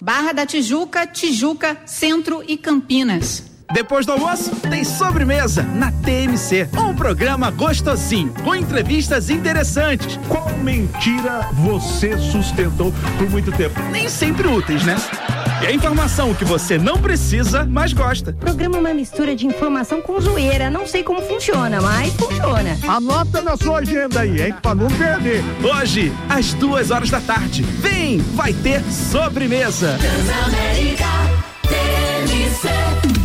Barra da Tijuca, Tijuca, Centro e Campinas. Depois do almoço, tem sobremesa na TMC. Um programa gostosinho, com entrevistas interessantes. Qual mentira você sustentou por muito tempo? Nem sempre úteis, né? E a informação que você não precisa, mas gosta. O programa é uma mistura de informação com zoeira. Não sei como funciona, mas funciona. Anota na sua agenda aí, hein? Pra não perder. Hoje, às 14h. Vem, vai ter sobremesa. Transamérica, TMC.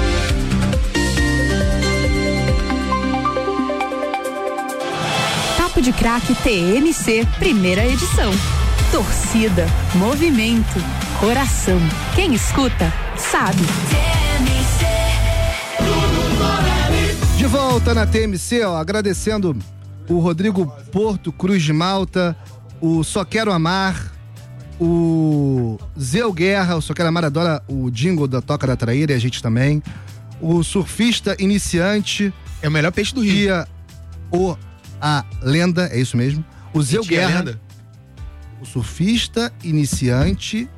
Papo de Craque TMC, primeira edição. Torcida, movimento, coração. Quem escuta, sabe. De volta na TMC, agradecendo o Rodrigo Porto, Cruz de Malta, o Só Quero Amar, o Zeu Guerra, o Só Quero Amar adora o jingle da Toca da Traíra e a gente também. O Surfista Iniciante. É o melhor peixe do Rio. A Lenda, é isso mesmo. O Zeu Guerra. Lenda. O Surfista Iniciante,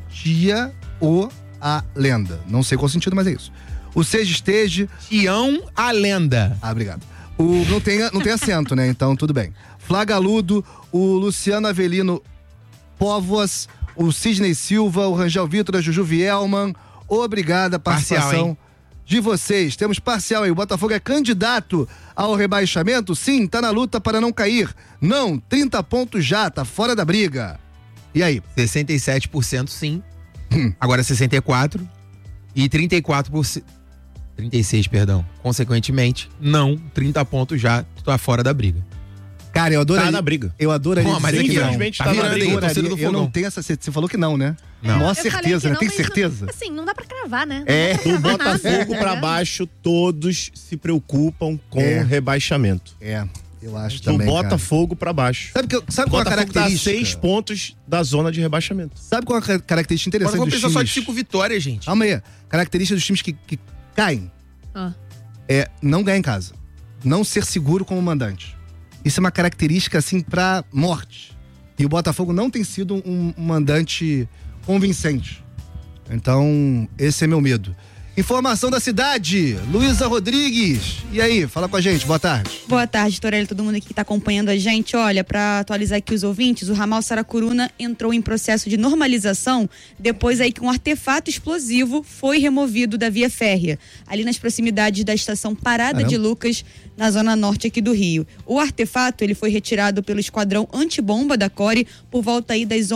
a Lenda. Não sei qual sentido, mas é isso. O Seja Esteja. Tião a Lenda. Obrigado. Não tem acento, né? Então tudo bem. Flagaludo, o Luciano Avelino Póvoas, o Sidney Silva, o Rangel Vitor, a Juju Vielman. Obrigada a participação de vocês. Temos parcial aí. O Botafogo é candidato ao rebaixamento? Sim, tá na luta para não cair. Não, 30 pontos já, tá fora da briga. E aí? 67% sim. Agora 64%. E 34%. 36%, perdão. Consequentemente, não, 30 pontos já, tu tá fora da briga. Cara, eu adoraria. Tá na briga. Eu adoraria. Mas infelizmente tá virando aí, torcida do eu não Fogão. tenho essa certeza. Você falou que não, né? Não. Maior Eu falei certeza, que né? não, Tem mas certeza? Assim, não dá pra cravar, né? Do Botafogo pra baixo, todos se preocupam com o rebaixamento. Eu acho Do também, Botafogo pra baixo. Sabe qual a característica? Tá 6 pontos da zona de rebaixamento. Sabe qual a característica interessante Agora dos vamos pensar times? só de 5 vitórias, gente. Calma aí. Característica dos times que caem Ah. é não ganhar em casa. Não ser seguro como mandante. Isso é uma característica, assim, pra morte. E o Botafogo não tem sido um mandante convincente. Então, esse é meu medo. Informação da cidade, Luísa Rodrigues. E aí, fala com a gente, boa tarde. Boa tarde, Torelli, todo mundo aqui que tá acompanhando a gente. Olha, para atualizar aqui os ouvintes, o ramal Saracuruna entrou em processo de normalização depois aí que um artefato explosivo foi removido da via férrea, ali nas proximidades da estação Parada de Lucas, na zona norte aqui do Rio. O artefato, ele foi retirado pelo esquadrão antibomba da CORE por volta aí das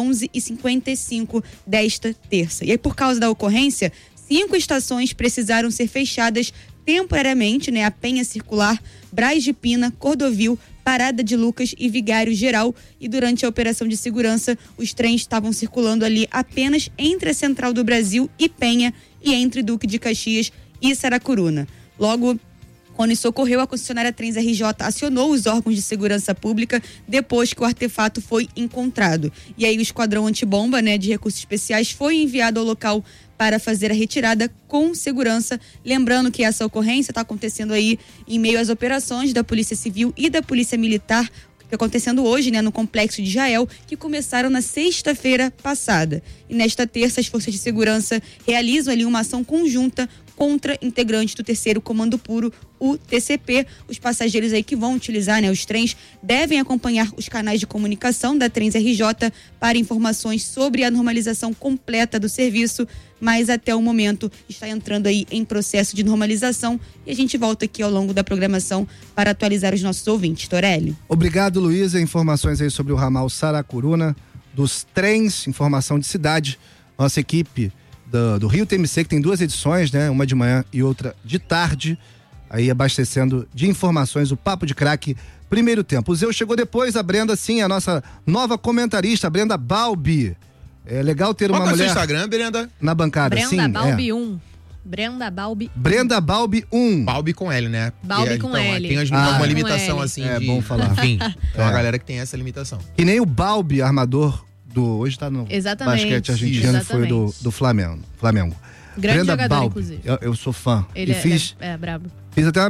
11h55 desta terça. E aí, por causa da ocorrência, 5 estações precisaram ser fechadas temporariamente, né? A Penha Circular, Braz de Pina, Cordovil, Parada de Lucas e Vigário Geral. E durante a operação de segurança, os trens estavam circulando ali apenas entre a Central do Brasil e Penha e entre Duque de Caxias e Saracuruna. Logo, quando isso ocorreu, a concessionária Trens RJ acionou os órgãos de segurança pública depois que o artefato foi encontrado. E aí o esquadrão antibomba, né, de recursos especiais foi enviado ao local para fazer a retirada com segurança. Lembrando que essa ocorrência está acontecendo aí em meio às operações da Polícia Civil e da Polícia Militar, que está acontecendo hoje, né, no Complexo de Jael, que começaram na sexta-feira passada. E nesta terça, as forças de segurança realizam ali uma ação conjunta contra integrantes do 3º Comando Puro, o TCP. Os passageiros aí que vão utilizar, né, os trens devem acompanhar os canais de comunicação da Trens RJ para informações sobre a normalização completa do serviço, mas até o momento está entrando aí em processo de normalização e a gente volta aqui ao longo da programação para atualizar os nossos ouvintes. Torelli. Obrigado, Luísa. Informações aí sobre o ramal Saracuruna, dos trens, informação de cidade. Nossa equipe do Rio TMC, que tem 2 edições, né? Uma de manhã e outra de tarde, aí abastecendo de informações o Papo de Craque primeiro tempo. O Zeu chegou depois, a Brenda, sim, a nossa nova comentarista, a Brenda Balbi. É legal ter uma mulher... Qual é o seu Instagram, Brenda? Na bancada, Brenda sim. Balbi 1. Brenda Balbi. Brenda Balbi 1. Balbi com L, né? Balbi com L. Tem uma limitação assim. É bom falar. Enfim, tem uma galera que tem essa limitação. E nem o Balbi, armador hoje tá no Exatamente. basquete argentino, foi do Flamengo. Grande Brenda jogador, Balbi, inclusive. Eu sou fã. Ele é brabo. Fiz até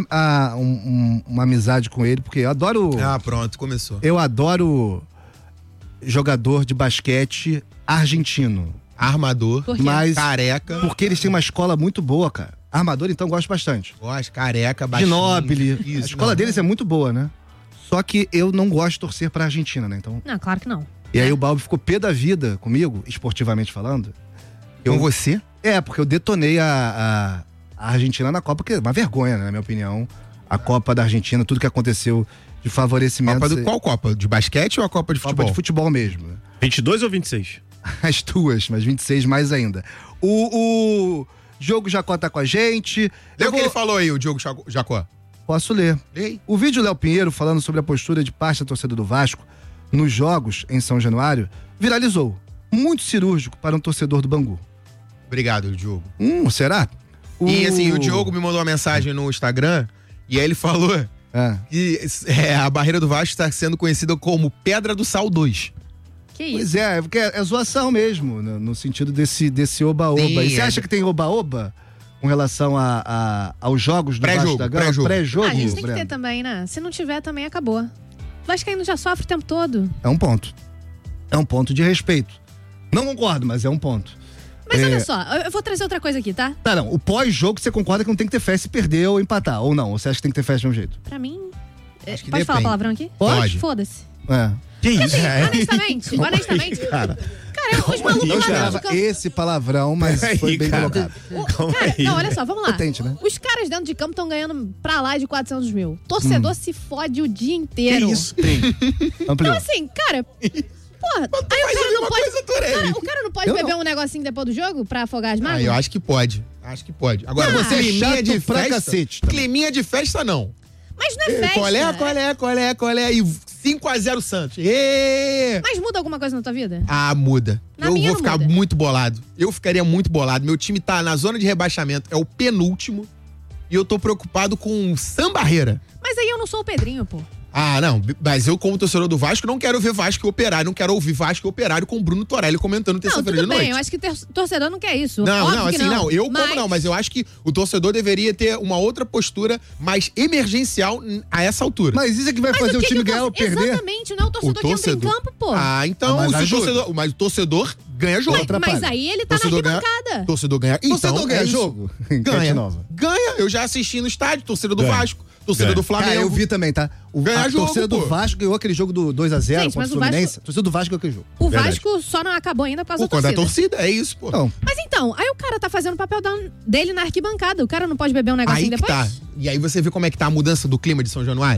uma amizade com ele, porque eu adoro... Ah, pronto, começou. Eu adoro jogador de basquete argentino. Armador. Por quê? Mas Careca. porque eles têm uma escola muito boa, cara. Armador, então, eu gosto bastante. Gosto, careca, baixinho. Ginóbili. Isso, A escola não. deles é muito boa, né? Só que eu não gosto de torcer pra Argentina, né? Então. Não, claro que não. E aí o Balbi ficou pé da vida comigo, esportivamente falando. Com você? É, porque eu detonei a Argentina na Copa, que é uma vergonha, né, na minha opinião. A Copa da Argentina, tudo que aconteceu de favorecimento. Qual Copa? De basquete ou a Copa de Copa futebol? de futebol mesmo. 22 ou 26? As duas, mas 26 mais ainda. O Diogo Jacó tá com a gente. Lê o que ele falou aí, o Diogo Jacó. Posso ler. Lê. O vídeo do Léo Pinheiro falando sobre a postura de parte da torcida do Vasco nos jogos em São Januário viralizou. Muito cirúrgico para um torcedor do Bangu. Obrigado, Diogo. Será? E assim, o Diogo me mandou uma mensagem no Instagram e aí ele falou que a barreira do Vasco está sendo conhecida como Pedra do Sal 2. Que isso? Pois é, porque é zoação mesmo, no sentido desse oba-oba. Sim, E você é. acha que tem oba-oba com relação aos jogos do Vasco da Gama? Pré-jogo, A gente tem que Breno? ter também, né? Se não tiver, também acabou. O Vascaíno já sofre o tempo todo. É um ponto. É um ponto de respeito. Não concordo, mas é um ponto. Mas olha só, eu vou trazer outra coisa aqui, tá? Tá, não. O pós-jogo você concorda que não tem que ter fé se perder ou empatar, ou não? Ou você acha que tem que ter fé de um jeito? Pra mim... Acho que Pode falar depende. palavrão aqui? Pode. Foda-se. É. Que isso? Honestamente. Cara, os malucos Não lá dentro esperava de campo... esse palavrão, mas foi bem cara. colocado. Cara, não, olha só, vamos lá. Potente, né? Os caras dentro de campo estão ganhando pra lá de 400 mil. Torcedor se fode o dia inteiro. Que isso? Ampliou. Então assim, cara... Porra, aí o cara não pode... O cara não pode beber um negocinho depois do jogo pra afogar as mágoas? Eu acho que pode. Acho que pode. Agora, Você é climinha chato de pra festa... cacete também. Climinha de festa, não. Mas não é festa. Qual é? E 5-0 Santos. Ê! Mas muda alguma coisa na tua vida? Ah, muda. Na Eu minha vou não ficar muda. muito bolado. Eu ficaria muito bolado. Meu time tá na zona de rebaixamento. É o penúltimo. E eu tô preocupado com o Sambarreira. Mas aí eu não sou o Pedrinho, pô. Ah, não. Mas eu, como torcedor do Vasco, não quero ver Vasco e Operário. Não quero ouvir Vasco e Operário com o Bruno Torelli comentando Não, terça-feira de tudo bem. noite. Eu acho que torcedor não quer isso. Não, Óbvio não, que assim, não. Eu como não, mas eu acho que o torcedor deveria ter uma outra postura mais emergencial a essa altura. Mas isso é que vai fazer o time ganhar ou perder? Exatamente, não é o torcedor que entra em campo, pô. Ah, então, mas se o ajuda. torcedor, mas o torcedor ganha jogo. Mas aí ele tá na Torcedor ganha- arquibancada. Torcedor ganha. Torcedor Então, ganha é isso. jogo? Ganha. Enquete nova. Ganha. Eu já assisti no estádio, torcida do Ganha. Vasco, torcida Ganha. do Flamengo. Cara, eu vi também, tá? Ganha A jogo, torcida do pô. Vasco ganhou aquele jogo do 2-0 Gente, contra mas o o Fluminense. Vasco- A torcida do Vasco ganhou aquele jogo. O Verdade. Vasco só não acabou ainda por causa Pô, da quando torcida. a torcida, é isso, pô. Não. Mas então, aí o cara tá fazendo o papel dele na arquibancada. O cara não pode beber um negocinho Aí que depois? tá. E aí você vê como é que tá a mudança do clima de São Januário?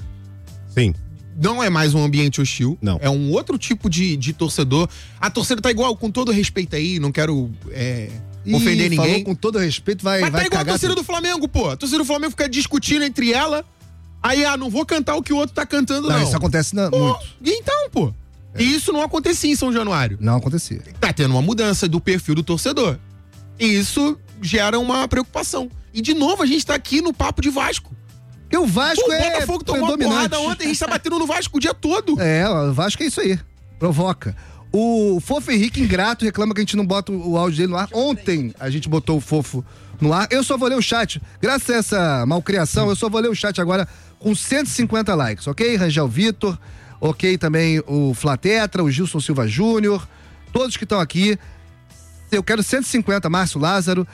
Sim. Não é mais um ambiente hostil. Não. É um outro tipo de torcedor. A torcida tá igual, com todo respeito aí, não quero ofender Falou ninguém. com todo respeito, vai Mas tá igual a cagar torcida tudo. do Flamengo, pô. A torcida do Flamengo fica discutindo entre ela. Aí, não vou cantar o que o outro tá cantando, não. Não, isso acontece Pô, muito. então, pô. E isso não acontecia em São Januário. Não acontecia. Tá tendo uma mudança do perfil do torcedor. E isso gera uma preocupação. E de novo, a gente tá aqui no papo de Vasco. Porque o Vasco O é Botafogo tomou uma predominante. porrada ontem, a gente tá batendo no Vasco o dia todo. É, o Vasco é isso aí. Provoca. O Fofo Henrique Ingrato reclama que a gente não bota o áudio dele no ar. Ontem a gente botou o Fofo no ar. Eu só vou ler o chat. Graças a essa malcriação, eu só vou ler o chat agora com 150 likes, ok? Rangel Vitor, ok também o Flatetra, o Gilson Silva Júnior, todos que estão aqui. Eu quero 150, Márcio Lázaro,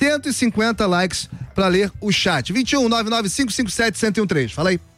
150 likes pra ler o chat. 21-99557-1013. Fala aí.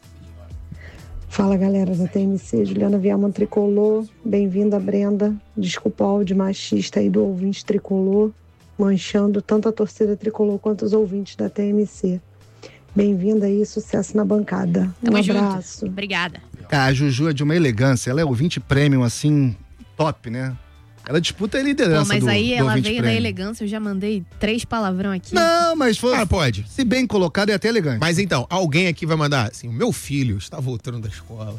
Fala galera da TMC, Juliana Viaman Tricolor, bem-vinda Brenda, desculpa o áudio machista aí do ouvinte tricolor, manchando tanto a torcida tricolor quanto os ouvintes da TMC. Bem-vinda aí, sucesso na bancada. Um Tamo junto. abraço. Obrigada. Cara, a Juju é de uma elegância, ela é ouvinte premium, assim, top, né? Ela disputa a liderança Pô, mas do, aí do ela ouvinte veio na premium. elegância, eu já mandei 3 palavrão aqui. Não, mas foi, Ah, pode. se bem colocado, é até elegante. Mas então, alguém aqui vai mandar assim: o meu filho está voltando da escola.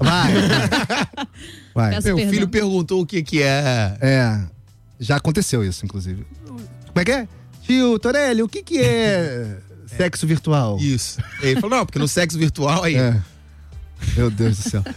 Vai. Peço Meu perdão. filho perguntou o que é. É, já aconteceu isso, inclusive. Como é que é? Tio Torelli, o que é sexo virtual? Isso. Ele falou: não, porque no sexo virtual aí. É. Meu Deus do céu.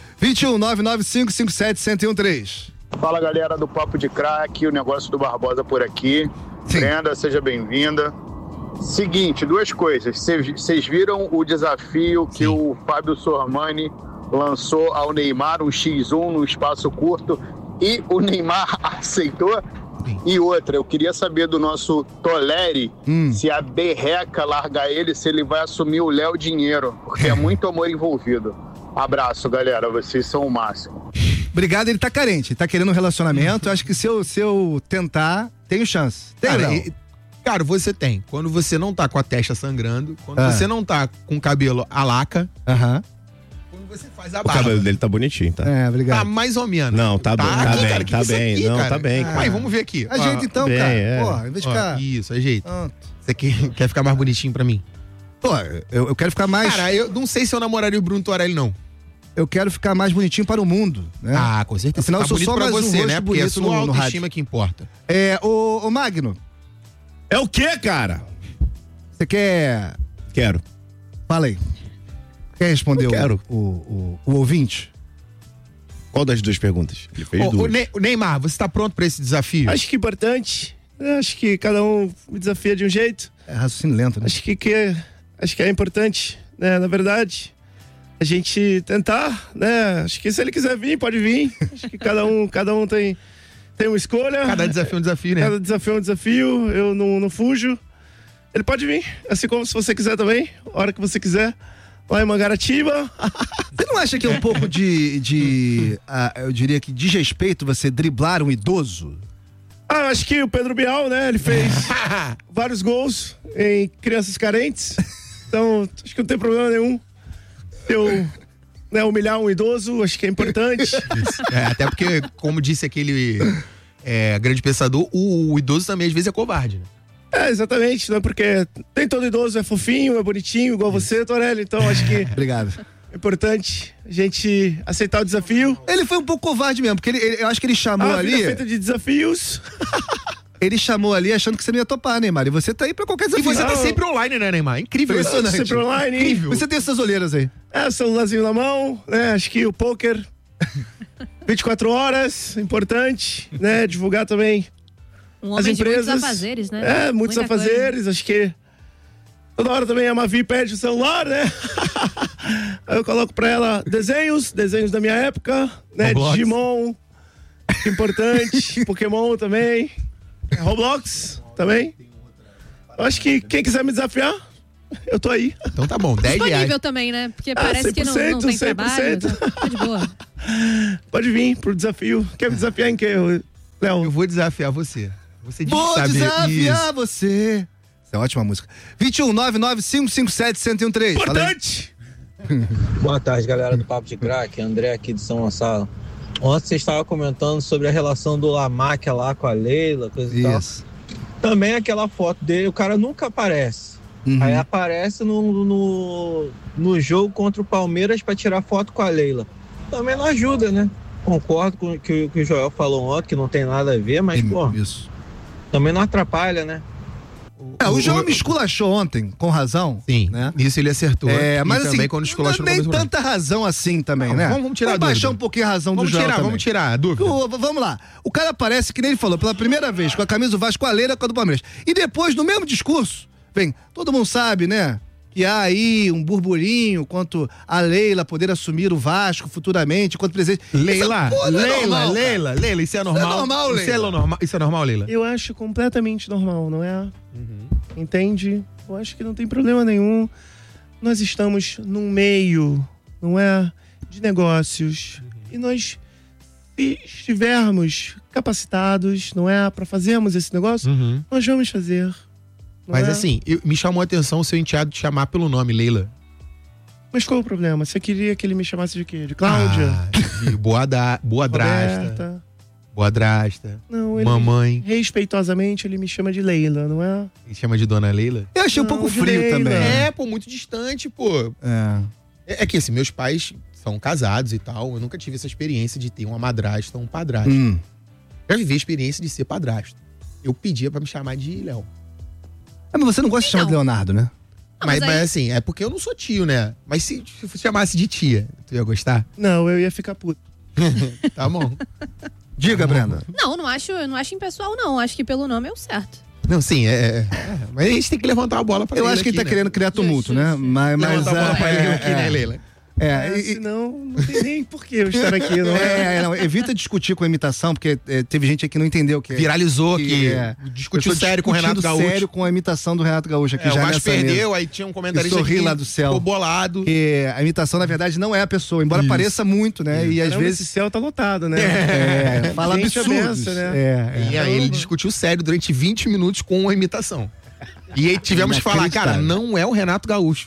21-99557-1013. Fala galera do Papo de Crack, o negócio do Barbosa por aqui. Sim. Brenda, seja bem-vinda. Seguinte, 2 coisas. Vocês viram o desafio que o Fábio Sormani lançou ao Neymar, um X1 no espaço curto, e o Neymar aceitou? E outra, eu queria saber do nosso Toleri se a berreca largar ele, se ele vai assumir o Léo Dinheiro, porque é muito amor envolvido. Abraço, galera, vocês são o máximo. Obrigado, ele tá carente, tá querendo um relacionamento. Acho que se eu tentar, tenho chance. Tem, cara, você tem. Quando você não tá com a testa sangrando, quando você não tá com o cabelo a laca, quando você faz a barba. O cabelo dele tá bonitinho, tá? Obrigado. Tá mais ou menos. Não, tá bem, tá bem, cara, tá bem. aqui, Não, cara? tá bem. Mas vamos ver aqui. Ajeita então, bem, cara. Pô, em vez de ficar... Isso, ajeita. Você quer ficar mais bonitinho pra mim? Pô, eu quero ficar mais... Cara, eu não sei se eu namoraria o Bruno Torelli, não. Eu quero ficar mais bonitinho para o mundo, né? Ah, com certeza. Afinal, eu sou só pra mais você, um né? rosto Porque é bonito sua no autoestima rádio. que importa. Ô Magno. É o quê, cara? Você quer... Quero. Fala aí. Quer responder quero. O ouvinte? Qual das duas perguntas? Ele fez duas. O Neymar, você tá pronto pra esse desafio? Acho que é importante. Acho que cada um me desafia de um jeito. É raciocínio lento, né? Acho que é importante, né? Na verdade, a gente tentar, né? Acho que se ele quiser vir, pode vir. Acho que cada um tem uma escolha. Cada desafio é um desafio, né? Cada desafio é um desafio. Eu não fujo. Ele pode vir, assim como se você quiser também, a hora que você quiser. Lá em Mangaratiba. Você não acha que é um pouco eu diria que desrespeito você driblar um idoso? Acho que o Pedro Bial, né? Ele fez vários gols em crianças carentes. Então, acho que não tem problema nenhum. Eu humilhar um idoso, acho que é importante. Até porque, como disse aquele grande pensador, o idoso também às vezes é covarde, né? Exatamente, não é porque nem todo idoso é fofinho, é bonitinho, igual você, Torelli, então acho que... Obrigado. É importante a gente aceitar o desafio. Ele foi um pouco covarde mesmo, porque eu acho que ele chamou ali... vida feita de desafios. Ele chamou ali achando que você não ia topar, Neymar, e você tá aí pra qualquer desafio. E você tá sempre online, né, Neymar? Incrível. Impressionante. Sempre online. Incrível. Você tem essas olheiras aí. Celularzinho na mão, né, acho que o poker 24 horas, importante, né, divulgar também... Um homem de muitos afazeres, né? Muitos afazeres, acho que toda hora também a Mavi pede o celular, né? Aí eu coloco pra ela desenhos da minha época, né? Roblox. Digimon, importante, Pokémon também, Roblox também. Eu acho que quem quiser me desafiar, eu tô aí. Então tá bom, 10 reais. Disponível também, né? Porque parece que não tem 100%. trabalho. Tá de boa. Pode vir pro desafio. Quer me desafiar em quê, Léo? Eu vou desafiar você. Você Vou sabe desafiar isso. você. Essa é uma ótima música. 21-99557-1013. Importante! Boa tarde, galera do Papo de Crack. André aqui de São Gonçalo. Ontem você estava comentando sobre a relação do Lamáquia lá com a Leila, coisa e tal. Também aquela foto dele, o cara nunca aparece. Aí aparece no jogo contra o Palmeiras para tirar foto com a Leila. Também não ajuda, né? Concordo com o que o Joel falou ontem, que não tem nada a ver, mas, isso. Também não atrapalha, né? O João me esculachou ontem, com razão. Sim, né? Isso ele acertou. Mas e também assim, quando esculachou não tem tanta razão assim também, não, né? Vamos tirar a baixar dúvida. um pouquinho a razão do João também. Vamos tirar a dúvida. Vamos lá. O cara parece que nem ele falou, pela primeira vez, com a camisa do Vasco, com a Leila, com a do Palmeiras. E depois, no mesmo discurso, vem, todo mundo sabe, né? Que há aí um burburinho quanto a Leila poder assumir o Vasco futuramente, enquanto presidente. Leila, isso é normal? Isso é normal, Leila. Isso é normal, Leila? Eu acho completamente normal, não é? Entende? Eu acho que não tem problema nenhum. Nós estamos num meio, não é? De negócios. E nós, se estivermos capacitados, não é? Para fazermos esse negócio, nós vamos fazer. Mas assim, me chamou a atenção o seu enteado te chamar pelo nome, Leila. Mas qual o problema? Você queria que ele me chamasse de quê? De Cláudia? De boadrasta. Boadrasta. Não, ele, mamãe. Respeitosamente, ele me chama de Leila, não é? Ele chama de Dona Leila? Eu achei um pouco frio Leila. também. Muito distante, pô. É que assim, meus pais são casados e tal. Eu nunca tive essa experiência de ter uma madrasta ou um padrasto. Já vivi a experiência de ser padrasto. Eu pedia pra me chamar de Léo. Mas você não gosta de chamar de Leonardo, né? Mas assim, é porque eu não sou tio, né? Mas se chamasse de tia, tu ia gostar? Não, eu ia ficar puto. Tá bom. Diga, Brenda. Não acho impessoal, não. Acho que pelo nome é o certo. Não, sim, Mas a gente tem que levantar a bola pra Eu Leila acho que ele tá aqui, querendo criar tumulto, né? Mas levantar a bola pra Leila aqui, né, Leila? Senão não tem nem por que eu estar aqui, não é? Não, evita discutir com a imitação, porque teve gente aqui que não entendeu que viralizou, que discutiu sério com o Renato Gaúcho. Sério com a imitação do Renato Gaúcho aqui, já o Vasco nessa perdeu, mesa. aí tinha um comentarista sorri lá do céu. Ficou bolado. E a imitação, na verdade, não é a pessoa, embora pareça muito, né? E às vezes... esse céu tá lotado, né? Fala absurdos. Né? E aí ele discutiu sério durante 20 minutos com a imitação. E aí tivemos que falar, cara, não é o Renato Gaúcho.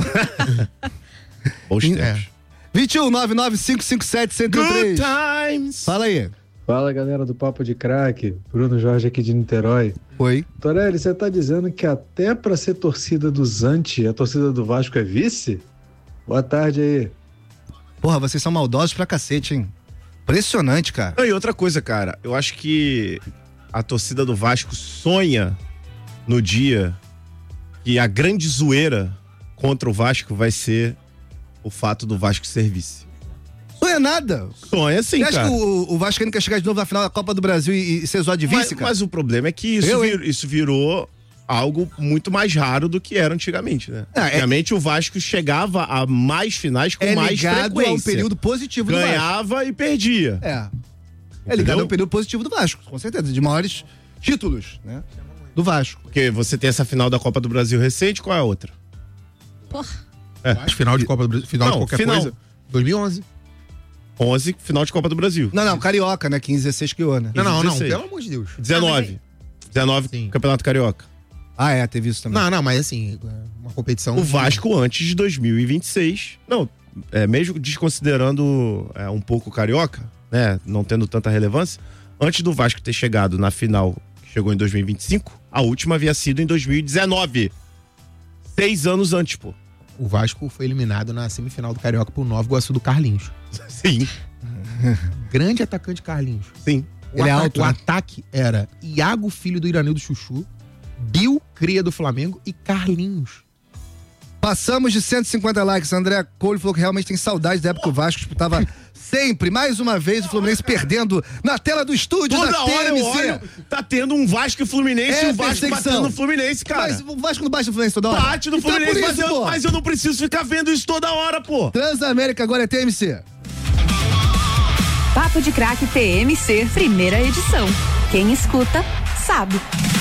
Bons tempos. 21-99557-1013. Good times! Fala aí. Fala, galera do Papo de Craque. Bruno Jorge aqui de Niterói. Oi. Torelli, você tá dizendo que até pra ser torcida do Zante, a torcida do Vasco é vice? Boa tarde aí. Porra, vocês são maldosos pra cacete, hein? Impressionante, cara. E outra coisa, cara, eu acho que a torcida do Vasco sonha no dia que a grande zoeira contra o Vasco vai ser o fato do Vasco ser vice. Sonha nada. Sonha sim, cara. Você acha que o Vasco quer chegar de novo na final da Copa do Brasil e ser zoado de vice, cara? Mas o problema é que isso virou algo muito mais raro do que era antigamente, né? Antigamente o Vasco chegava a mais finais com mais frequência. É um período positivo do Vasco. Ganhava e perdia. É ligado ao período positivo do Vasco, com certeza, de maiores títulos, né? Do Vasco. Porque você tem essa final da Copa do Brasil recente, qual é a outra? Porra. Final de Copa do Brasil, final de qualquer coisa. 2011. 11, final de Copa do Brasil. Não, Carioca, né? 15, 16 ganhou, né? Não, pelo amor de Deus. 19. 19, Campeonato Carioca. Teve isso também. Não, mas assim, uma competição... O Vasco antes de 2026, mesmo desconsiderando um pouco o Carioca, né? Não tendo tanta relevância, antes do Vasco ter chegado na final, que chegou em 2025, a última havia sido em 2019. 6 anos antes, pô. O Vasco foi eliminado na semifinal do Carioca por Nova Iguaçu do Carlinhos. Sim. Grande atacante Carlinhos. Sim. Ele é alto, O né? ataque era Iago, filho do Iranildo Chuchu, Bill, cria do Flamengo, e Carlinhos. Passamos de 150 likes. André Cole falou que realmente tem saudade da época que o Vasco disputava sempre, mais uma vez, o Fluminense perdendo na tela do estúdio da Toda hora TMC. eu olho, tá tendo um Vasco e Fluminense e o Vasco batendo no Fluminense, cara. Mas o Vasco não bate no Fluminense toda hora? Bate no Fluminense, mas eu não preciso ficar vendo isso toda hora, pô. Transamérica agora é TMC. Papo de Craque TMC, primeira edição. Quem escuta, sabe.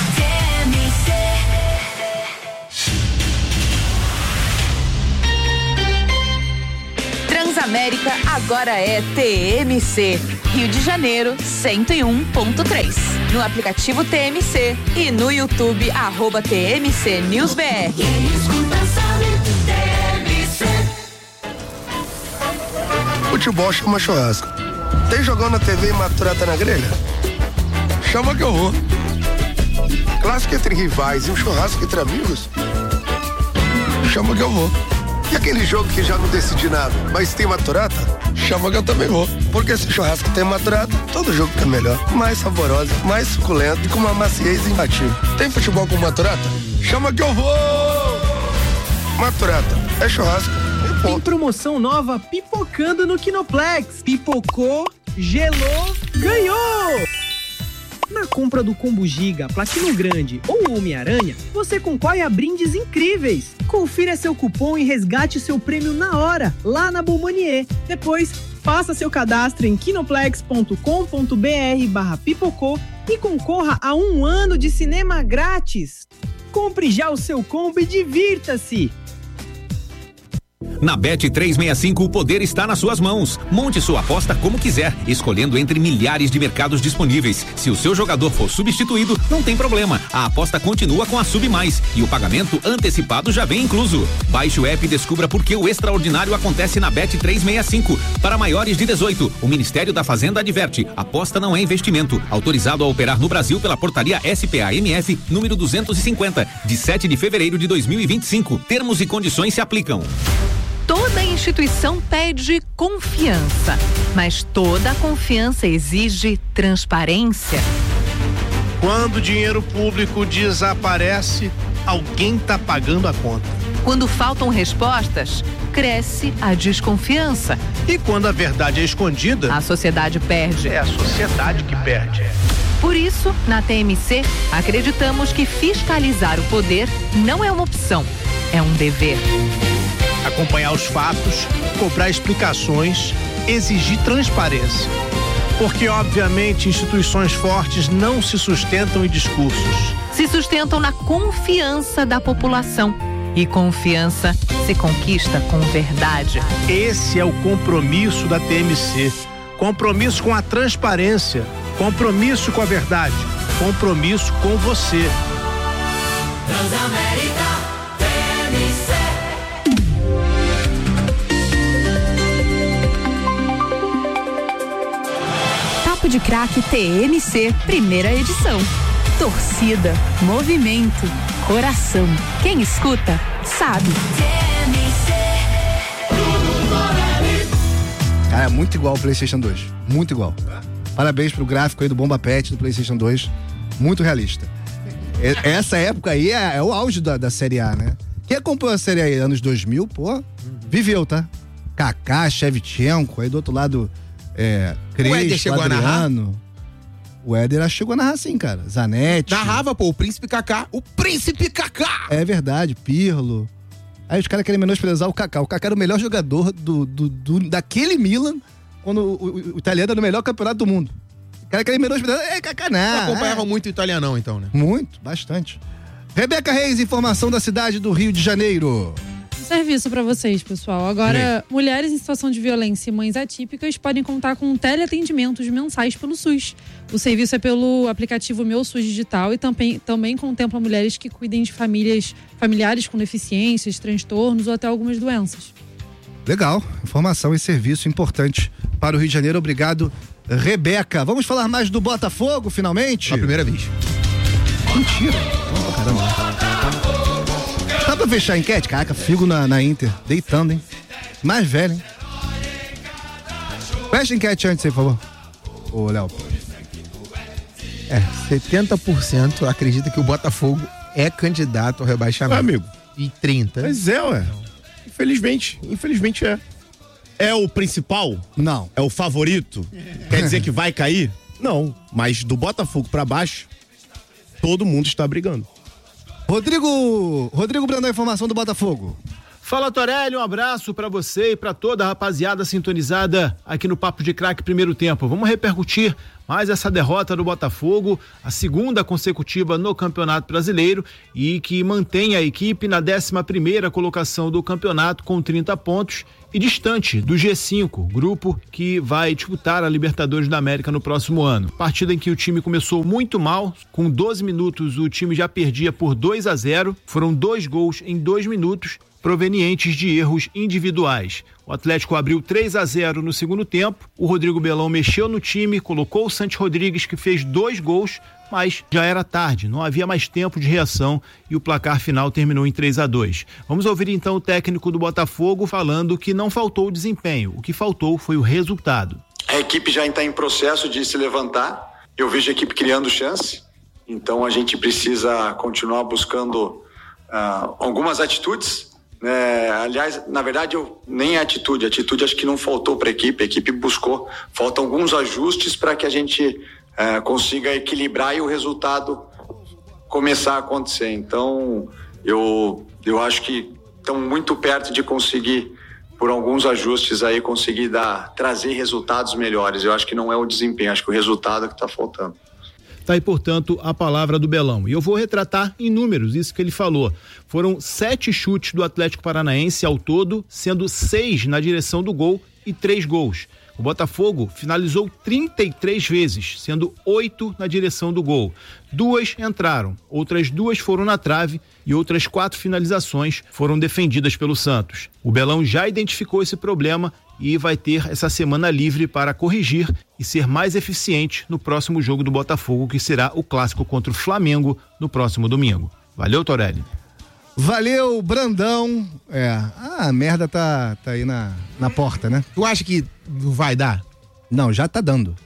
Transamérica agora é TMC. Rio de Janeiro, 101.3. No aplicativo TMC e no YouTube, @TMC News BR. Quem escuta sabe, TMC. Futebol chama churrasco. Tem jogão na TV e maturata na grelha? Chama que eu vou. Clássico entre rivais e um churrasco entre amigos? Chama que eu vou. E aquele jogo que já não decidi nada, mas tem maturata? Chama que eu também vou. Porque se churrasco tem maturata, todo jogo fica melhor. Mais saborosa, mais suculento e com uma maciez imbatível. Tem futebol com maturata? Chama que eu vou! Maturata, é churrasco. Tem promoção nova pipocando no Kinoplex. Pipocou, gelou, ganhou! Na compra do Combo Giga, Platino Grande ou Homem-Aranha, você concorre a brindes incríveis. Confira seu cupom e resgate seu prêmio na hora, lá na Bomanier. Depois, faça seu cadastro em kinoplex.com.br/pipocô e concorra a 1 ano de cinema grátis. Compre já o seu combo e divirta-se! Na Bet365 o poder está nas suas mãos. Monte sua aposta como quiser, escolhendo entre milhares de mercados disponíveis. Se o seu jogador for substituído, não tem problema. A aposta continua com a Sub Mais e o pagamento antecipado já vem incluso. Baixe o app e descubra por que o extraordinário acontece na Bet365. Para maiores de 18, o Ministério da Fazenda adverte: aposta não é investimento. Autorizado a operar no Brasil pela portaria SPA-MF número 250, de 7 de fevereiro de 2025. Termos e condições se aplicam. Toda instituição pede confiança, mas toda confiança exige transparência. Quando o dinheiro público desaparece, alguém está pagando a conta. Quando faltam respostas, cresce a desconfiança. E quando a verdade é escondida, a sociedade perde. É a sociedade que perde. Por isso, na TMC, acreditamos que fiscalizar o poder não é uma opção, é um dever. acompanhar os fatos, cobrar explicações, exigir transparência. Porque, obviamente, instituições fortes não se sustentam em discursos. Se sustentam na confiança da população. E confiança se conquista com verdade. Esse é o compromisso da TMC. Compromisso com a transparência. Compromisso com a verdade. Compromisso com você. Transamérica TMC. Papo de Craque TMC, primeira edição. Torcida, movimento, coração. Quem escuta, sabe. Cara, é muito igual ao PlayStation 2. Muito igual. Parabéns pro gráfico aí do Bomba Pet do PlayStation 2. Muito realista. Essa época aí é o auge da Série A, né? Quem acompanhou a Série A aí, anos 2000, pô, viveu, tá? Kaká, Shevchenko, aí do outro lado, Crespo, Adriano. O Éder chegou a narrar sim, cara. Zanetti. Narrava, pô, o Príncipe Kaká. O Príncipe Kaká! É verdade, Pirlo. Aí os caras querem menosprezar o Kaká. O Kaká era o melhor jogador daquele Milan quando o italiano era o melhor campeonato do mundo. O cara querem menosprezar. Kaká não. Você acompanhava muito o italianão, então, né? Muito, bastante. Rebeca Reis, informação da cidade do Rio de Janeiro. Serviço pra vocês, pessoal. Agora, mulheres em situação de violência e mães atípicas podem contar com teleatendimentos mensais pelo SUS. O serviço é pelo aplicativo Meu SUS Digital e também contempla mulheres que cuidem de familiares com deficiências, transtornos ou até algumas doenças. Legal, informação e serviço importante para o Rio de Janeiro. Obrigado, Rebeca. Vamos falar mais do Botafogo, finalmente? Pela primeira vez. Mentira. Oh, caramba. Dá pra fechar a enquete? Caraca, Figo na Inter, deitando, hein? Mais velho, hein? Fecha a enquete antes aí, por favor. Ô, Léo. 70% acredita que o Botafogo é candidato ao rebaixamento. Amigo. E 30%. Mas ué. Infelizmente é. É o principal? Não. É o favorito? Quer dizer que vai cair? Não. Mas do Botafogo pra baixo, todo mundo está brigando. Rodrigo Brandão, informação do Botafogo. Fala, Torelli, um abraço pra você e pra toda a rapaziada sintonizada aqui no Papo de Craque Primeiro Tempo. Vamos repercutir mais essa derrota do Botafogo, a segunda consecutiva no Campeonato Brasileiro e que mantém a equipe na 11ª colocação do campeonato com 30 pontos e distante do G5, grupo que vai disputar a Libertadores da América no próximo ano. Partida em que o time começou muito mal, com 12 minutos o time já perdia por 2-0, foram 2 gols em 2 minutos, provenientes de erros individuais. O Atlético abriu 3-0 no segundo tempo, o Rodrigo Belão mexeu no time, colocou o Santos Rodrigues, que fez 2 gols, mas já era tarde, não havia mais tempo de reação e o placar final terminou em 3-2. Vamos ouvir então o técnico do Botafogo falando que não faltou o desempenho, o que faltou foi o resultado. A equipe já está em processo de se levantar, eu vejo a equipe criando chance, então a gente precisa continuar buscando algumas atitudes. Aliás, na verdade, nem a atitude acho que não faltou para a equipe buscou, faltam alguns ajustes para que a gente consiga equilibrar e o resultado começar a acontecer. Então, eu acho que estamos muito perto de conseguir, por alguns ajustes aí, conseguir trazer resultados melhores. Eu acho que não é o desempenho, acho que o resultado é que está faltando. Tá aí, portanto, a palavra do Belão. E eu vou retratar em números isso que ele falou. Foram 7 chutes do Atlético Paranaense ao todo, sendo 6 na direção do gol e 3 gols. O Botafogo finalizou 33 vezes, sendo 8 na direção do gol. 2 entraram, outras 2 foram na trave e outras 4 finalizações foram defendidas pelo Santos. O Belão já identificou esse problema e vai ter essa semana livre para corrigir e ser mais eficiente no próximo jogo do Botafogo, que será o clássico contra o Flamengo no próximo domingo. Valeu, Torelli. Valeu, Brandão. A merda tá aí na porta, né? Tu acha que vai dar? Não, já tá dando.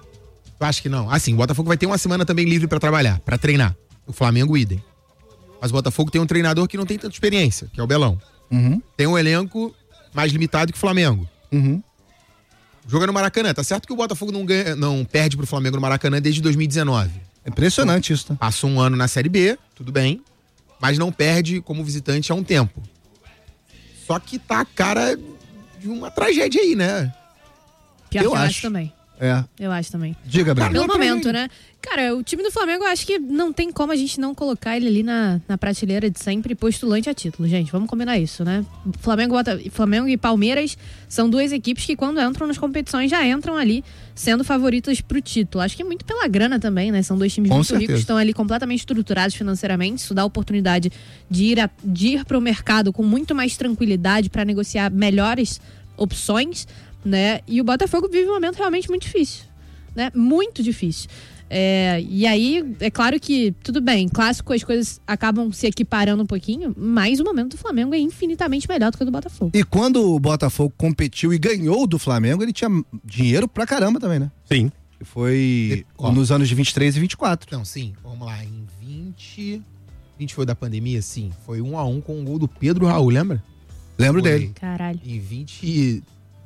Tu acha que não? Assim, o Botafogo vai ter uma semana também livre pra trabalhar, pra treinar. O Flamengo, idem. Mas o Botafogo tem um treinador que não tem tanta experiência, que é o Belão. Uhum. Tem um elenco mais limitado que o Flamengo. Uhum. Joga no Maracanã. Tá certo que o Botafogo não perde pro Flamengo no Maracanã desde 2019. É impressionante isso, tá? Passou um ano na Série B, tudo bem, mas não perde como visitante há um tempo. Só que tá a cara de uma tragédia aí, né? Pior que eu acho também. É. Eu acho também. Diga, Breno. Pelo momento, né? Cara, o time do Flamengo, eu acho que não tem como a gente não colocar ele ali na prateleira de sempre postulante a título, gente. Vamos combinar isso, né? Flamengo e Palmeiras são duas equipes que quando entram nas competições já entram ali sendo favoritas pro título. Acho que é muito pela grana também, né? São dois times muito ricos, estão ali completamente estruturados financeiramente. Isso dá a oportunidade de ir pro mercado com muito mais tranquilidade para negociar melhores opções, né? E o Botafogo vive um momento realmente muito difícil, né? Muito difícil. E aí, é claro que, tudo bem, clássico as coisas acabam se equiparando um pouquinho, mas o momento do Flamengo é infinitamente melhor do que o do Botafogo. E quando o Botafogo competiu e ganhou do Flamengo, ele tinha dinheiro pra caramba também, né? Sim. Foi nos anos de 23 e 24. Não, sim, vamos lá, em 20 foi da pandemia, sim, foi 1-1 com o gol do Pedro Raul, lembra? Lembro dele. Caralho. Em 22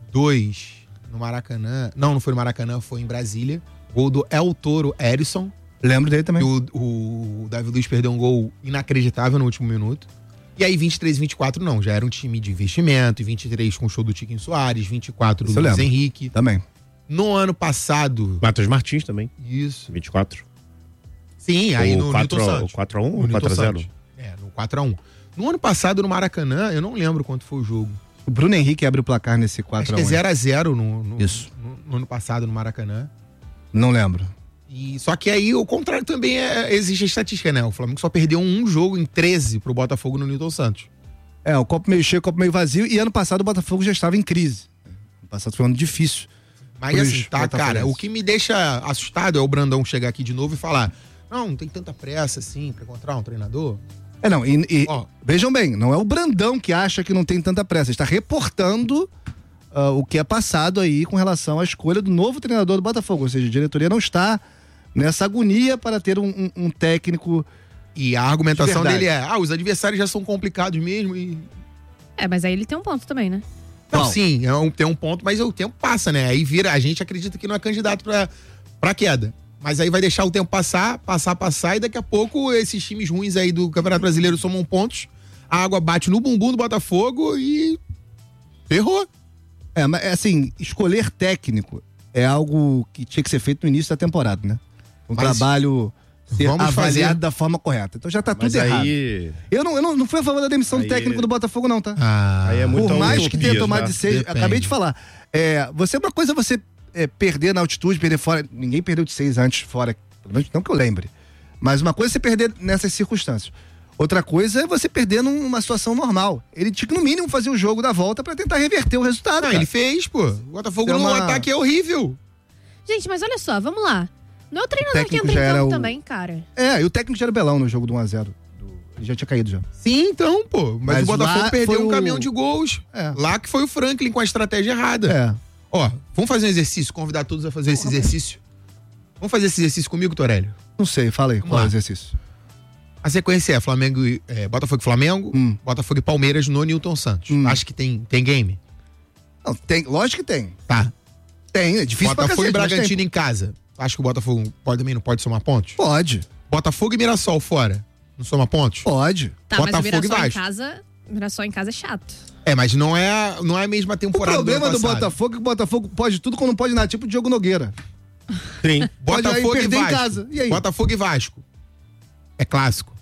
no Maracanã, não foi no Maracanã, foi em Brasília. Gol do El Toro Edson. Lembro dele também. O Davi Luiz perdeu um gol inacreditável no último minuto. E aí 23 e 24 não, já era um time de investimento. E 23 com o show do Tiquinho Soares, 24 do Luiz Henrique. Também. No ano passado... Matheus Martins também. Isso. 24. Sim, aí no Newton Santos. O 4-1 ou 4-0? No 4-1. No ano passado, no Maracanã, eu não lembro quanto foi o jogo. O Bruno Henrique abre o placar nesse 4-1. Acho que é 0-0 Isso. No ano passado, no Maracanã. Não lembro. Só que aí o contrário também existe a estatística, né? O Flamengo só perdeu um jogo em 13 pro Botafogo no Newton Santos. O copo meio cheio, o copo meio vazio. E ano passado o Botafogo já estava em crise. Ano passado foi um ano difícil. Mas assim, tá, cara, o que me deixa assustado é o Brandão chegar aqui de novo e falar: não tem tanta pressa assim pra encontrar um treinador. Vejam bem, não é o Brandão que acha que não tem tanta pressa. Está reportando o que é passado aí com relação à escolha do novo treinador do Botafogo. Ou seja, a diretoria não está nessa agonia para ter um técnico. E a argumentação dele os adversários já são complicados mesmo e... mas aí ele tem um ponto também, né? Não, sim, tem um ponto, mas o tempo passa, né? Aí a gente acredita que não é candidato pra queda. Mas aí vai deixar o tempo passar, e daqui a pouco esses times ruins aí do Campeonato Brasileiro somam pontos, a água bate no bumbum do Botafogo e... ferrou. Mas assim, escolher técnico é algo que tinha que ser feito no início da temporada, né? Trabalho ser avaliado da forma correta. Então já tá tudo errado. Eu não fui a favor da demissão do técnico do Botafogo, não, tá? Aí é muito por mais que tenha tomado tá? de 6, acabei de falar. Uma coisa é você perder na altitude, perder fora. Ninguém perdeu de 6 antes fora, pelo menos não que eu lembre. Mas uma coisa é você perder nessas circunstâncias. Outra coisa é você perder numa situação normal. Ele tinha que, no mínimo, fazer o jogo da volta pra tentar reverter o resultado. Ele fez, pô. O Botafogo no ataque é horrível. Gente, mas olha só, vamos lá. Não é o treinador que entra em campo também, cara. E o técnico já era o Belão no jogo do 1-0. Ele já tinha caído já. Sim, então, pô. Mas o Botafogo perdeu um caminhão de gols. Lá que foi o Franklin com a estratégia errada. Vamos fazer um exercício, convidar todos a fazer esse exercício. Vamos fazer esse exercício comigo, Torélio? Não sei, fala aí, qual é o exercício? A sequência é Botafogo e Flamengo, Botafogo e Palmeiras no Newton Santos. Acho que tem game? Não, tem, lógico que tem. Tá. Tem, é difícil pra Botafogo cacete, e Bragantino em casa. Acho que o Botafogo também não pode somar pontos? Pode. Botafogo e Mirassol fora. Não soma pontos? Pode. Tá, Botafogo mas o e Vasco. Mirassol em casa é chato. Mas não é a mesma temporada. O problema do Botafogo é que o Botafogo pode tudo quando não pode nada, tipo o Diogo Nogueira. Sim. Botafogo e Vasco. Em casa. E aí? Botafogo e Vasco. É clássico.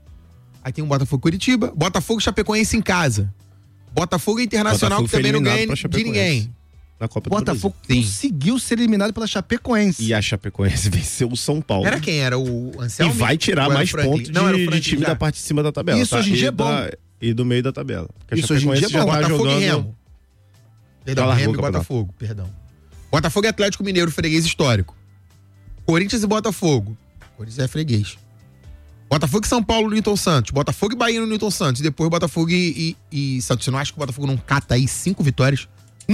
Aí tem um Botafogo e Curitiba. Botafogo e Chapecoense em casa. Botafogo e Internacional, Botafogo que também não ganha de ninguém. Na Copa do Botafogo conseguiu ser eliminado pela Chapecoense. E a Chapecoense venceu o São Paulo. Era quem? Era o Anselmo? E vai tirar mais pontos de time da parte de cima da tabela. Isso hoje em dia é bom. E do meio da tabela. Porque isso hoje em dia é bom. Botafogo e Remo. Perdão, Remo e Botafogo. Perdão. Botafogo e Atlético Mineiro, freguês histórico. Corinthians e Botafogo. Corinthians é freguês. Botafogo e São Paulo no Newton Santos. Botafogo e Bahia no Newton Santos. E depois Botafogo e Santos. Você não acha que o Botafogo não cata aí 5 vitórias?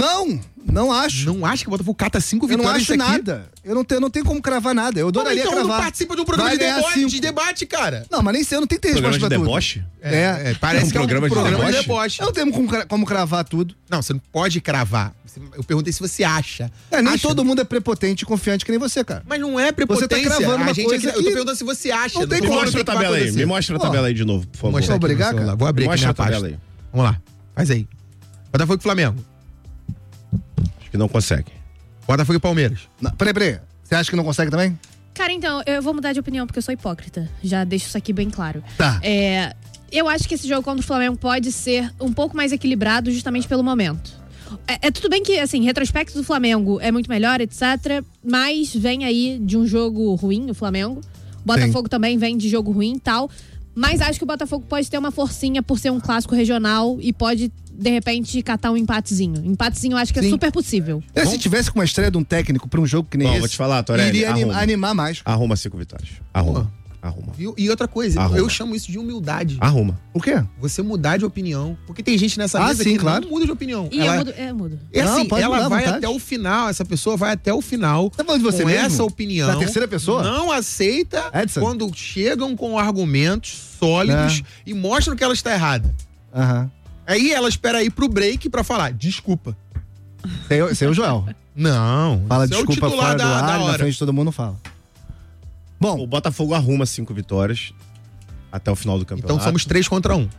Não acho. Não acho que o Botafogo cata 5 vitórias? Eu não acho nada. Eu não tenho como cravar nada. Eu adoraria cravar. Então não participa de um programa de debate, cara. Não, mas nem sei, eu não tenho que ter resposta pra tudo. Deboche? Parece que é um programa de deboche. Eu não tenho como cravar tudo. Não, você não pode cravar. Eu perguntei se você acha. Nem todo mundo é prepotente e confiante que nem você, cara. Mas não é prepotência. Você tá cravando uma coisa eu tô perguntando se você acha. Me mostra a tabela aí. Me mostra a tabela aí de novo, por favor. Obrigado, cara. Vou abrir aqui minha página. Vamos lá. Faz aí. Botafogo e Flamengo. Acho que não consegue. Botafogo e Palmeiras. Peraí. Você acha que não consegue também? Cara, então, eu vou mudar de opinião porque eu sou hipócrita. Já deixo isso aqui bem claro. Tá. Eu acho que esse jogo contra o Flamengo pode ser um pouco mais equilibrado justamente pelo momento. Tudo bem que, assim, retrospecto do Flamengo é muito melhor, etc. Mas vem aí de um jogo ruim, o Flamengo. O Botafogo também vem de jogo ruim e tal. Mas acho que o Botafogo pode ter uma forcinha por ser um clássico regional e pode, de repente, catar um empatezinho. Empatezinho eu acho que é super possível. Se tivesse com uma estreia de um técnico pra um jogo que nem esse, vou te falar, Torelli, iria animar mais. Arruma 5 vitórias. Arruma. E outra coisa, eu chamo isso de humildade. Arruma. O quê? Você mudar de opinião. Porque tem gente nessa mesa sim, que claro. não muda de opinião. E eu mudo. É assim, pode ela mudar, vai vontade. até o final, essa pessoa vai até o final Tá falando de você com mesmo? essa opinião. Na terceira pessoa? Não aceita Edson. quando chegam com argumentos sólidos e mostram que ela está errada. Aí ela espera ir pro break pra falar, desculpa. Esse é o Joel. Não. Fala esse é o desculpa titular fora do ar, na hora. frente de todo mundo fala. Bom, o Botafogo arruma 5 vitórias até o final do campeonato. Então somos 3 contra 1.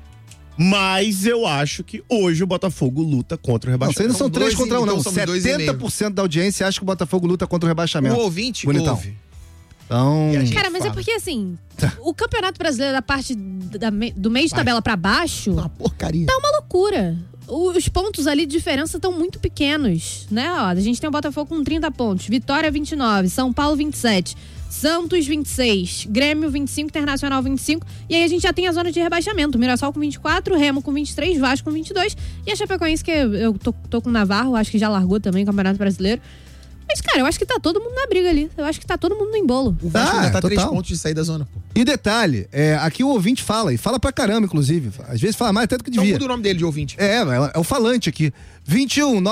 Mas eu acho que hoje o Botafogo luta contra o Não, rebaixamento. vocês não são 3 contra 1, não. então somos 70% da audiência acha que o Botafogo luta contra o rebaixamento. O ouvinte Bonitão. ouve. Então... Cara, mas é porque assim, o Campeonato Brasileiro da parte do meio de tabela pra baixo uma porcaria. Tá uma loucura. Os pontos ali de diferença estão muito pequenos, né? Ó, a gente tem o Botafogo com 30 pontos, Vitória 29, São Paulo 27, Santos 26, Grêmio 25, Internacional 25, e aí a gente já tem a zona de rebaixamento, Mirassol com 24, Remo com 23, Vasco com 22, e a Chapecoense, que eu tô com o Navarro, acho que já largou também o Campeonato Brasileiro. Mas, cara, eu acho que tá todo mundo na briga ali. Eu acho que tá todo mundo no embolo. O Vasco ainda tá 3 total. pontos de sair da zona, pô. E detalhe, aqui o ouvinte fala, e fala pra caramba, inclusive. Às vezes fala mais até do que devia. Então muda o nome dele de ouvinte. É o falante aqui. 21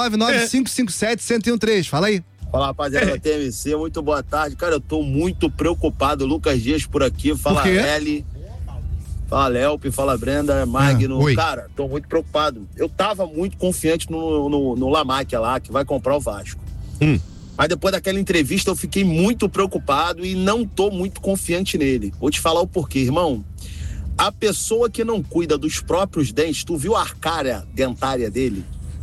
99557 1013. Fala aí. Fala, rapaziada da TMC, muito boa tarde. Cara, eu tô muito preocupado. Lucas Dias por aqui, fala Por quê? Eli, fala Lelpe, fala Brenda, Magno. oi. Cara, tô muito preocupado. Eu tava muito confiante no Lamáquia lá, que vai comprar o Vasco. Mas depois daquela entrevista eu fiquei muito preocupado e não tô muito confiante nele. Vou te falar o porquê, irmão. A pessoa que não cuida dos próprios dentes, tu viu a arcária dentária dele?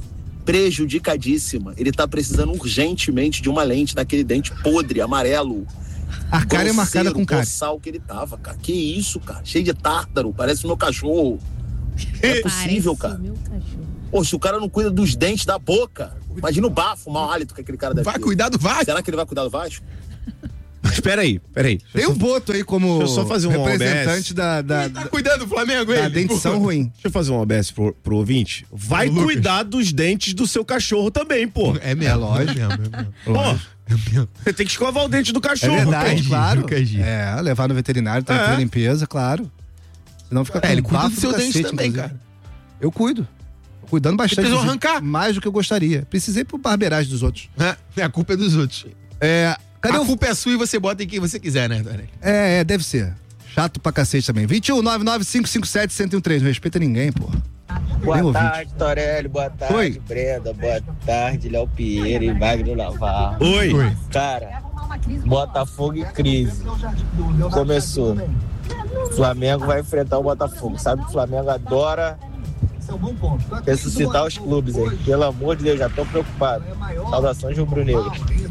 Prejudicadíssima. Ele tá precisando urgentemente de uma lente daquele dente podre, amarelo. A cara é marcada com cárie. Sal que ele tava, cara. Que isso, cara? Cheio de tártaro, parece o meu cachorro. Não é possível, cara. Pô, se o cara não cuida dos dentes da boca, imagina o bafo, o mau hálito que aquele cara deve ter. Vai cuidar do Vasco? Será que ele vai cuidar do Vasco? Mas peraí. Tem o Boto aí como Deixa eu só fazer um representante OBS. Tá cuidando do Flamengo, da ele? dentição ruim. Deixa eu fazer um OBS pro ouvinte. Vai Lucas. cuidar dos dentes do seu cachorro também, pô. É mesmo. É lógico. É mesmo. Pô, você tem que escovar o dente do cachorro. É verdade, pô. claro. Levar no veterinário, tem que ter limpeza, claro. Senão fica com ele cuida bafo do seu dente cacete, também, inclusive. cara. Eu cuido. Tô cuidando bastante. precisou inclusive, arrancar? Mais do que eu gostaria. Precisei pro barbeiragem dos outros. A culpa é dos outros. Cadê a culpa é sua e você bota em quem você quiser, né, Dani? Deve ser. Chato pra cacete também. 21 99557 1013. Não respeita ninguém, porra. Boa tarde, Torelli. Boa tarde, Oi. Brenda. Boa tarde, Léo Pinheiro e Wagner Navarro. Oi. Cara, Botafogo em crise. Começou. Flamengo vai enfrentar o Botafogo. Sabe que o Flamengo adora ressuscitar os clubes aí. Pelo amor de Deus, já tô preocupado. Saudações rubro-negro.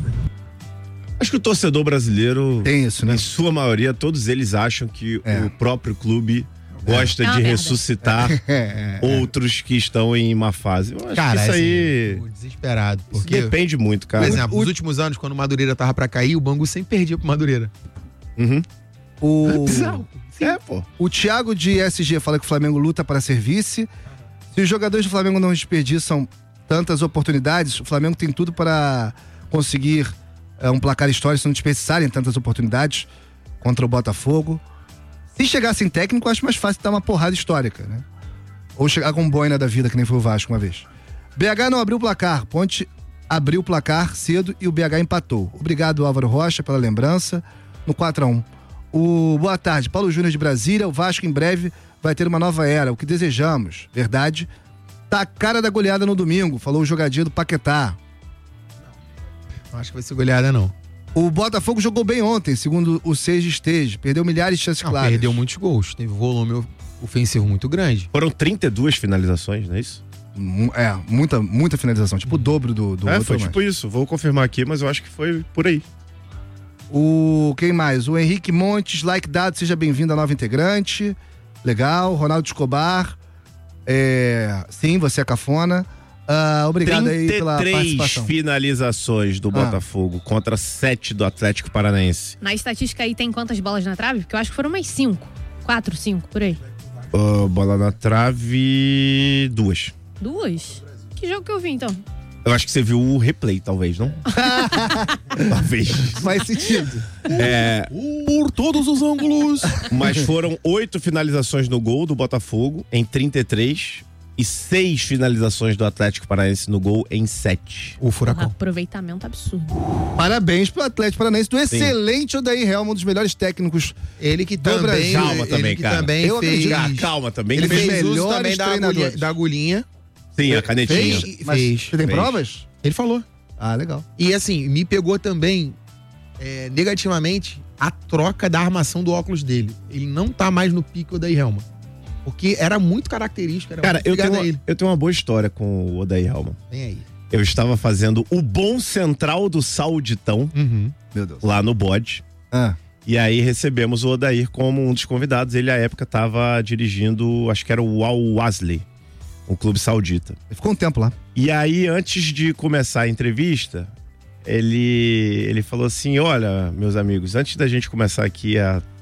Acho que o torcedor brasileiro, tem isso, né? Em sua maioria, todos eles acham que o próprio clube gosta É uma de merda. ressuscitar outros que estão em má fase. Eu acho Cara, que isso aí assim, desesperado. isso Porque, depende muito, cara. por exemplo, nos últimos anos, quando o Madureira tava pra cair, o Bangu sempre perdia pro Madureira. O... Bizarro. Pô. O Thiago de SG fala que o Flamengo luta para ser vice. Se os jogadores do Flamengo não desperdiçam tantas oportunidades, o Flamengo tem tudo para conseguir um placar histórico se não desperdiçarem tantas oportunidades contra o Botafogo. Se chegar sem técnico, eu acho mais fácil dar uma porrada histórica, né? Ou chegar com um boina da vida, que nem foi o Vasco uma vez. BH não abriu o placar. Ponte abriu o placar cedo e o BH empatou. Obrigado, Álvaro Rocha, pela lembrança. No 4-1. Boa tarde, Paulo Júnior de Brasília. O Vasco em breve vai ter uma nova era, o que desejamos. Verdade. Tá a cara da goleada no domingo, falou o jogadinho do Paquetá. Não acho que vai ser goleada, não. O Botafogo jogou bem ontem, segundo o Seis Esteja. Perdeu milhares de chances claras. Perdeu muitos gols. Teve volume ofensivo muito grande. Foram 32 finalizações, não é isso? Muita finalização. Tipo o dobro do outro. Foi tipo isso. Vou confirmar aqui, mas eu acho que foi por aí. Quem mais? O Henrique Montes, like dado, seja bem-vindo à nova integrante. Legal. Ronaldo Escobar. Sim, você é cafona. Obrigado aí pela participação. 33 finalizações do Botafogo contra 7 do Atlético Paranaense. Na estatística aí tem quantas bolas na trave? Porque eu acho que foram umas 5. 4, 5, por aí. Bola na trave... 2. 2? Que jogo que eu vi, então? Eu acho que você viu o replay, talvez, não? Talvez. Faz sentido. Por todos os ângulos. Mas foram 8 finalizações no gol do Botafogo em 33 e 6 finalizações do Atlético Paranaense no gol em 7. O Furacão. Aproveitamento absurdo. Parabéns pro Atlético Paranaense, do excelente Odair Helman, um dos melhores técnicos. Ele que também, Brasil. Calma também, cara. Também fez. Calma também. Ele fez uso melhores também da agulhinha. Sim, a canetinha. Fez. Você tem provas? Ele falou. Ah, legal. E assim, me pegou também negativamente a troca da armação do óculos dele. Ele não tá mais no pique Odair Helman. Porque era muito característico. Cara, eu tenho uma boa história com o Odair Helman. Vem aí. Eu estava fazendo o Bom Central do Sauditão, Meu Deus. lá no Bode. E aí recebemos o Odair como um dos convidados. Ele, à época, estava dirigindo, acho que era o Al Wasli, um clube saudita. Ele ficou um tempo lá. E aí, antes de começar a entrevista, ele falou assim: olha, meus amigos, antes da gente começar aqui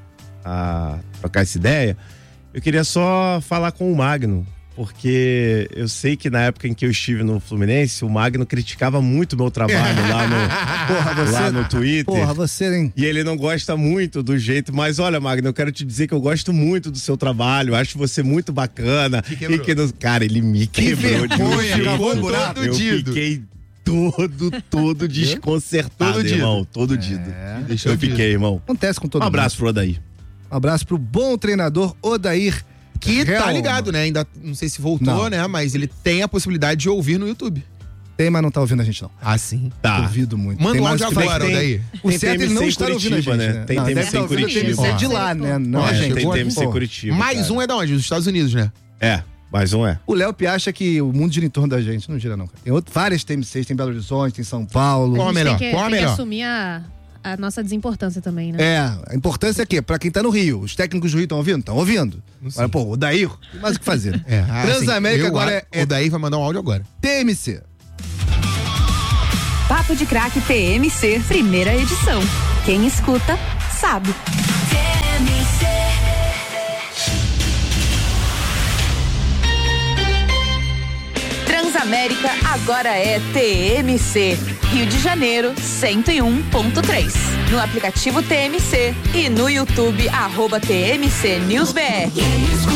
a trocar essa ideia, eu queria só falar com o Magno, porque eu sei que na época em que eu estive no Fluminense, o Magno criticava muito o meu trabalho lá no Twitter. Porra, você, hein? E ele não gosta muito do jeito, mas olha, Magno, eu quero te dizer que eu gosto muito do seu trabalho, acho você muito bacana. Cara, ele me quebrou de um jeito. Eu fiquei todo desconcertado, irmão. Todo dido. Eu fiquei, irmão. Acontece com todo mundo. Um abraço pro Odair. Um abraço pro bom treinador Odair. Que tá ligado, né? Ainda não sei se voltou, né? Mas ele tem a possibilidade de ouvir no YouTube. Tem, mas não tá ouvindo a gente, não. Ah, sim. Tá. Duvido muito. Manda um áudio agora, Odair. O certo é ele não estar ouvindo a gente, né? Tem TMC em Curitiba. É de lá, né? Não, gente. Tem TMC em Curitiba. Mais um é da onde? Dos Estados Unidos, né? Mais um é. O Léo Pia acha que o mundo gira em torno da gente. Não gira, não, cara. Tem várias TMCs, tem Belo Horizonte, tem São Paulo. Qual a melhor? Tem que assumir a nossa desimportância também, né? A importância é que, pra quem tá no Rio, os técnicos do Rio estão ouvindo? Estão ouvindo. Mas, pô, o Dair, tem mais o que fazer. Transamérica agora O Dair vai mandar um áudio agora. TMC. Papo de Craque TMC, primeira edição. Quem escuta, sabe. Transamérica agora é TMC. Rio de Janeiro, 101.3. No aplicativo TMC e no YouTube, @TMC News BR.